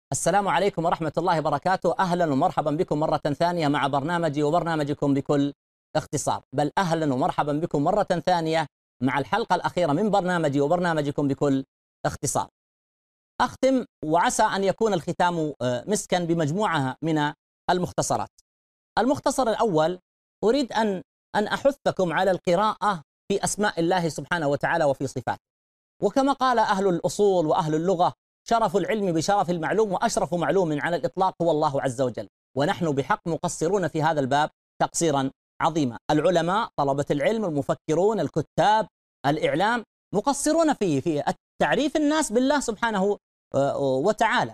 السلام عليكم ورحمة الله وبركاته. أهلا ومرحبا بكم مرة ثانية مع برنامجي وبرنامجكم بكل اختصار، بل أهلا ومرحبا بكم مرة ثانية مع الحلقة الأخيرة من برنامجي وبرنامجكم بكل اختصار. أختم وعسى أن يكون الختام مسكا بمجموعة من المختصرات. المختصر الأول، أريد أن أحثكم على القراءة في أسماء الله سبحانه وتعالى وفي صفاته. وكما قال أهل الأصول وأهل اللغة: شرف العلم بشرف المعلوم، وأشرف معلوم على الإطلاق هو الله عز وجل. ونحن بحق مقصرون في هذا الباب تقصيرا عظيما. العلماء، طلبة العلم، المفكرون، الكتاب، الإعلام، مقصرون في تعريف الناس بالله سبحانه وتعالى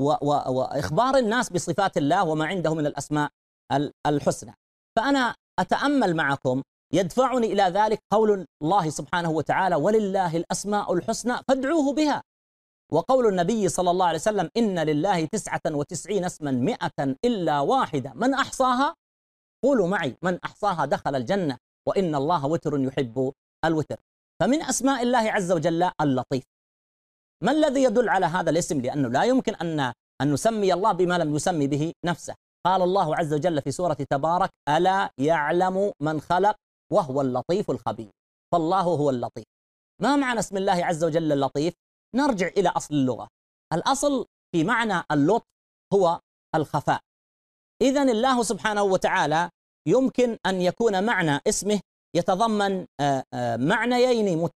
وإخبار الناس بصفات الله وما عنده من الأسماء الحسنى. فأنا أتأمل معكم، يدفعني إلى ذلك قول الله سبحانه وتعالى: ولله الأسماء الحسنى فادعوه بها. وقول النبي صلى الله عليه وسلم: إن لله 99 اسما 100 إلا واحدة من أحصاها، قولوا معي: من أحصاها دخل الجنة، وإن الله وتر يحب الوتر. فمن أسماء الله عز وجل اللطيف. ما الذي يدل على هذا الاسم؟ لأنه لا يمكن أن نسمي الله بما لم يسمي به نفسه. قال الله عز وجل في سورة تبارك: ألا يعلم من خلق وهو اللطيف الخبير. فالله هو اللطيف. ما معنى اسم الله عز وجل اللطيف؟ نرجع إلى أصل اللغة. الأصل في معنى اللطف هو الخفاء. إذن الله سبحانه وتعالى يمكن أن يكون معنى اسمه يتضمن معنيين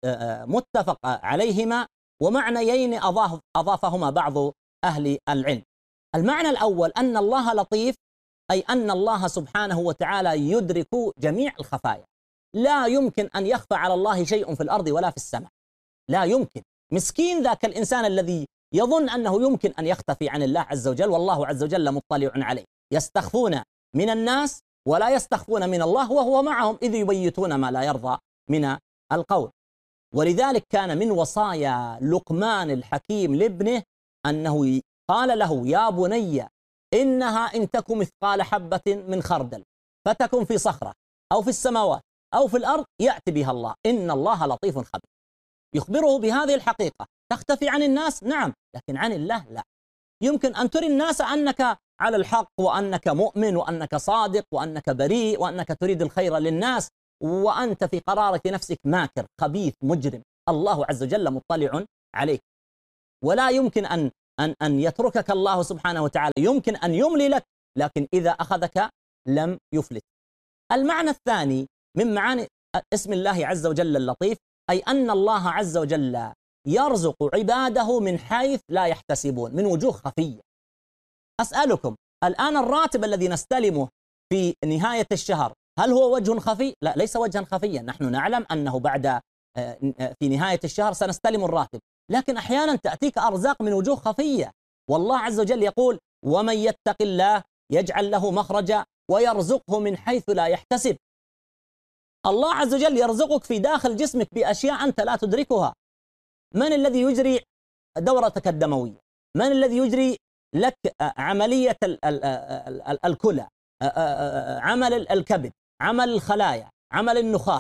متفق عليهما، ومعنيين أضافهما بعض أهل العلم. المعنى الأول أن الله لطيف، أي أن الله سبحانه وتعالى يدرك جميع الخفايا. لا يمكن أن يخفى على الله شيء في الأرض ولا في السماء، لا يمكن. مسكين ذاك الإنسان الذي يظن أنه يمكن أن يختفي عن الله عز وجل، والله عز وجل مطلع عليه. يستخفون من الناس ولا يستخفون من الله، وهو معهم إذ يبيتون ما لا يرضى من القول. ولذلك كان من وصايا لقمان الحكيم لابنه أنه قال له: يا بني إنها إن تك مثقال حبة من خردل فتكن في صخرة أو في السماوات أو في الأرض يأتي بها الله، إن الله لطيف خبير. يخبره بهذه الحقيقة. تختفي عن الناس؟ نعم، لكن عن الله لا. يمكن أن تري الناس أنك على الحق، وأنك مؤمن، وأنك صادق، وأنك بريء، وأنك تريد الخير للناس، وأنت في قرارة نفسك ماكر خبيث مجرم. الله عز وجل مطلع عليك، ولا يمكن أن يتركك الله سبحانه وتعالى. يمكن أن يملي لك، لكن إذا أخذك لم يفلت. المعنى الثاني من معاني اسم الله عز وجل اللطيف، أي أن الله عز وجل يرزق عباده من حيث لا يحتسبون، من وجوه خفية. أسألكم الآن، الراتب الذي نستلمه في نهاية الشهر هل هو وجه خفي؟ لا، ليس وجها خفيا. نحن نعلم أنه بعد في نهاية الشهر سنستلم الراتب، لكن أحيانا تأتيك أرزاق من وجوه خفية. والله عز وجل يقول: ومن يتق الله يجعل له مخرجا ويرزقه من حيث لا يحتسب. الله عز وجل يرزقك في داخل جسمك بأشياء أنت لا تدركها. من الذي يجري دورتك الدموية؟ من الذي يجري لك عملية الكلى، عمل الكبد، عمل الخلايا، عمل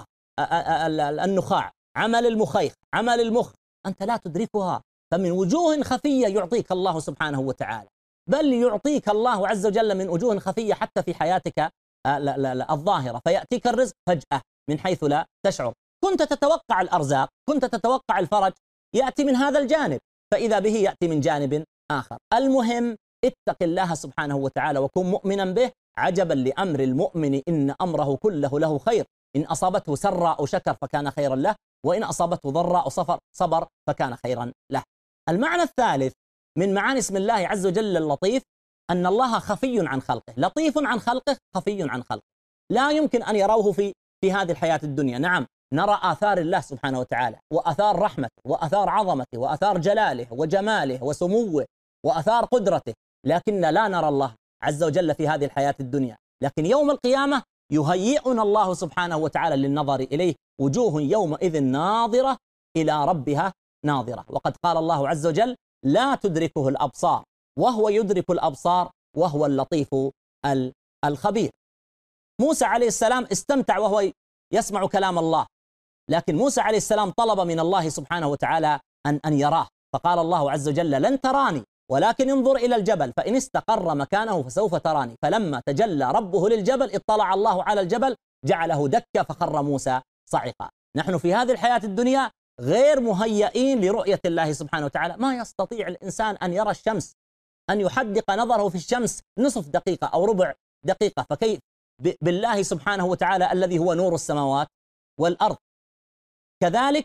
النخاع، عمل المخيخ، عمل المخ؟ أنت لا تدركها. فمن وجوه خفية يعطيك الله سبحانه وتعالى، بل يعطيك الله عز وجل من وجوه خفية حتى في حياتك الظاهرة. فيأتيك الرزق فجأة من حيث لا تشعر. كنت تتوقع الأرزاق، كنت تتوقع الفرج، يأتي من هذا الجانب، فإذا به يأتي من جانب آخر. المهم، اتق الله سبحانه وتعالى وكن مؤمنا به. عجبا لأمر المؤمن إن أمره كله له خير، إن أصابته سراء شكر فكان خيرا له، وإن أصابته ضراء صبر فكان خيرا له. المعنى الثالث من معاني اسم الله عز وجل اللطيف أن الله خفي عن خلقه، لطيف عن خلقه، خفي عن خلقه. لا يمكن أن يروه في هذه الحياة الدنيا. نعم، نرى آثار الله سبحانه وتعالى، وآثار رحمته، وآثار عظمته، وآثار جلاله وجماله وسموه، وآثار قدرته، لكن لا نرى الله عز وجل في هذه الحياة الدنيا. لكن يوم القيامة يهيئنا الله سبحانه وتعالى للنظر إليه. وجوه يومئذ ناظرة إلى ربها ناظرة. وقد قال الله عز وجل: لا تدركه الأبصار وهو يدرك الأبصار وهو اللطيف الخبير. موسى عليه السلام استمتع وهو يسمع كلام الله، لكن موسى عليه السلام طلب من الله سبحانه وتعالى أن يراه، فقال الله عز وجل: لن تراني ولكن انظر إلى الجبل فإن استقر مكانه فسوف تراني. فلما تجلى ربه للجبل اطلع الله على الجبل جعله دكا فخر موسى صعقا. نحن في هذه الحياة الدنيا غير مهيئين لرؤية الله سبحانه وتعالى. ما يستطيع الإنسان أن يرى الشمس، أن يحدق نظره في الشمس نصف دقيقة أو ربع دقيقة، فكيف بالله سبحانه وتعالى الذي هو نور السماوات والأرض؟ كذلك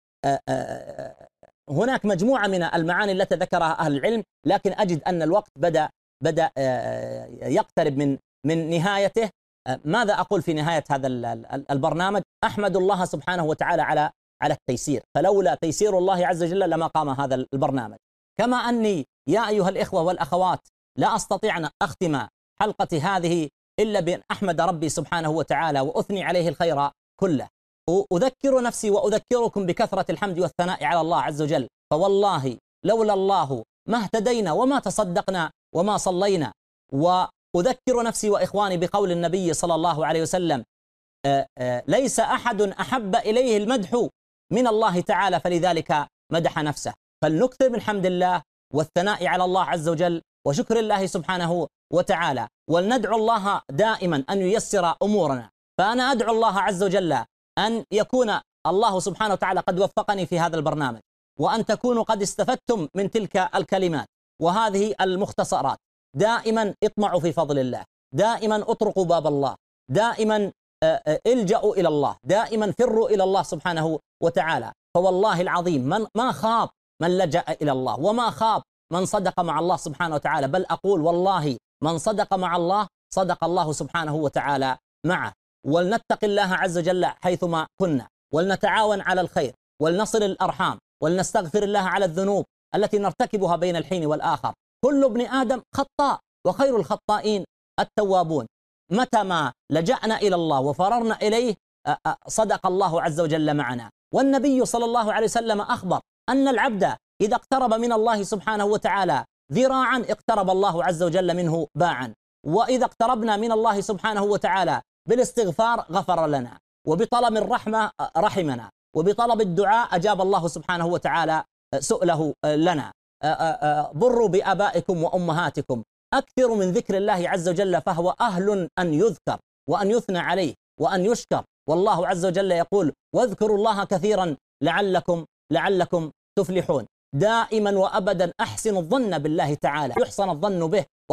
هناك مجموعة من المعاني التي ذكرها أهل العلم، لكن أجد أن الوقت بدأ يقترب من نهايته. ماذا أقول في نهاية هذا البرنامج؟ أحمد الله سبحانه وتعالى على التيسير، فلولا تيسير الله عز وجل لما قام هذا البرنامج. كما أني يا أيها الإخوة والأخوات لا أستطيع أن أختم حلقتي هذه إلا بأن أحمد ربي سبحانه وتعالى وأثني عليه الخير كله. أذكر نفسي وأذكركم بكثرة الحمد والثناء على الله عز وجل، فوالله لولا الله ما اهتدينا وما تصدقنا وما صلينا. وأذكر نفسي وإخواني بقول النبي صلى الله عليه وسلم: ليس أحد أحب إليه المدح من الله تعالى فلذلك مدح نفسه. فلنكثر من حمد الله والثناء على الله عز وجل وشكر الله سبحانه وتعالى، ولندعو الله دائما أن ييسر أمورنا. فأنا أدعو الله عز وجل أن يكون الله سبحانه وتعالى قد وفقني في هذا البرنامج، وأن تكونوا قد استفدتم من تلك الكلمات وهذه المختصرات. دائما اطمعوا في فضل الله، دائما اطرقوا باب الله، دائما الجأوا إلى الله، دائما فروا إلى الله سبحانه وتعالى. فوالله العظيم ما خاب من لجأ إلى الله، وما خاب من صدق مع الله سبحانه وتعالى، بل أقول والله من صدق مع الله صدق الله سبحانه وتعالى معه. ولنتق الله عز وجل حيثما كنا، ولنتعاون على الخير، ولنصل الأرحام، ولنستغفر الله على الذنوب التي نرتكبها بين الحين والآخر. كل ابن آدم خطاء وخير الخطائين التوابون. متى ما لجأنا إلى الله وفررنا إليه صدق الله عز وجل معنا. والنبي صلى الله عليه وسلم أخبر أن العبد إذا اقترب من الله سبحانه وتعالى ذراعا اقترب الله عز وجل منه باعا. وإذا اقتربنا من الله سبحانه وتعالى بالاستغفار غفر لنا، وبطلب الرحمة رحمنا، وبطلب الدعاء أجاب الله سبحانه وتعالى سؤله لنا. بروا بآبائكم وأمهاتكم، أكثر من ذكر الله عز وجل، فهو أهل أن يذكر وأن يثنى عليه وأن يشكر. والله عز وجل يقول: واذكروا الله كثيرا لعلكم تفلحون. دائما وأبدا أحسن الظن بالله تعالى، يحسن الظن به.